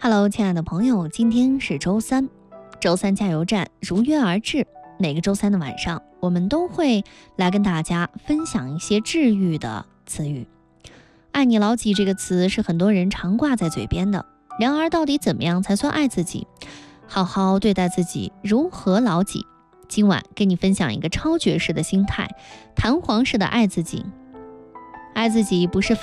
Hello， 亲爱的朋友，今天是周三，周三加油站如约而至。每个周三的晚上，我们都会来跟大家分享一些治愈的词语。爱你老几这个词是很多人常挂在嘴边的，然而到底怎么样才算爱自己？好好对待自己，如何老几？今晚跟你分享一个超绝式的心态，弹簧式的爱自己。爱自己不是